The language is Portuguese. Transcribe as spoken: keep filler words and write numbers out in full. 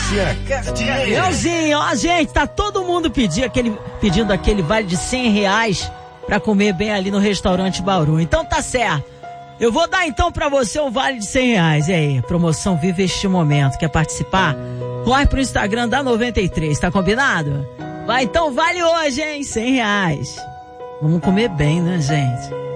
Farmácia Cartier. Leãozinho, ó, gente, tá todo mundo pedindo aquele, pedindo aquele vale de cem reais pra comer bem ali no restaurante Bauru. Então tá certo. Eu vou dar então pra você um vale de cem reais. E aí, promoção Viva Este Momento. Quer participar? Corre pro Instagram da noventa e três, tá combinado? Vai então, vale hoje, hein? cem reais. Vamos comer bem, né, gente?